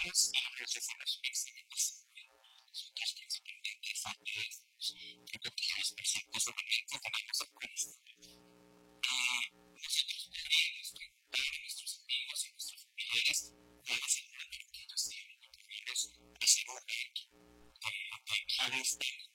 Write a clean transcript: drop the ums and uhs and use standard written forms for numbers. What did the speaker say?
personas y los decimos excelentes. Nosotros principalmente creo que las personas solamente tenemos acuerdos. Nosotros podríamos preguntar a nuestros amigos y nuestros familiares cuál es el número que ellos tienen de perfiles así de quiénes están